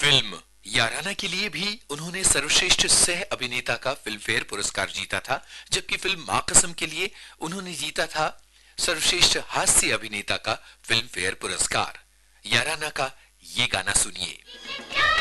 Film याराना के लिए भी उन्होंने सर्वश्रेष्ठ सह अभिनेता का फिल्मफेयर पुरस्कार जीता था, जबकि फिल्म मां कसम के लिए उन्होंने जीता था सर्वश्रेष्ठ हास्य अभिनेता का फिल्मफेयर पुरस्कार। याराना का ये गाना सुनिए।